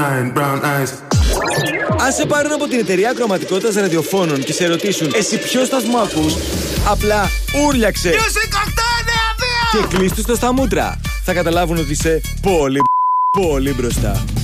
brown eyes. Αν σε πάρουν από την εταιρεία ακροματικότητας ραδιοφώνων και σε ρωτήσουν εσύ ποιο σταθμό ακούς, απλά ούρλιαξε και κλείστου το στα μούτρα. Θα καταλάβουν ότι είσαι πολύ μπροστά.